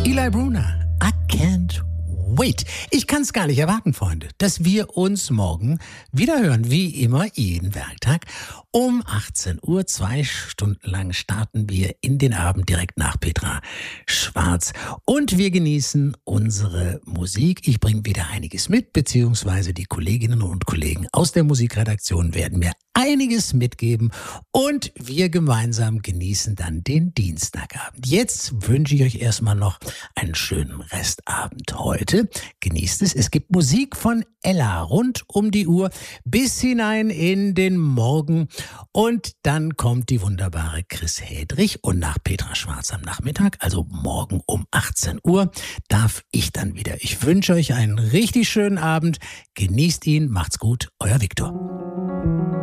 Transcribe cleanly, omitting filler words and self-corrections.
Eli Bruner, I can't wait. Ich kann es gar nicht erwarten, Freunde, dass wir uns morgen wieder hören, wie immer jeden Werktag. Um 18 Uhr, 2 Stunden lang starten wir in den Abend direkt nach Petra Schwarz. Und wir genießen unsere Musik. Ich bringe wieder einiges mit, beziehungsweise die Kolleginnen und Kollegen aus der Musikredaktion werden mir einiges mitgeben. Und wir gemeinsam genießen dann den Dienstagabend. Jetzt wünsche ich euch erstmal noch einen schönen Restabend heute. Genießt es. Es gibt Musik von Ella rund um die Uhr bis hinein in den Morgen. Und dann kommt die wunderbare Chris Hedrich und nach Petra Schwarz am Nachmittag, also morgen um 18 Uhr, darf ich dann wieder. Ich wünsche euch einen richtig schönen Abend. Genießt ihn, macht's gut, euer Viktor.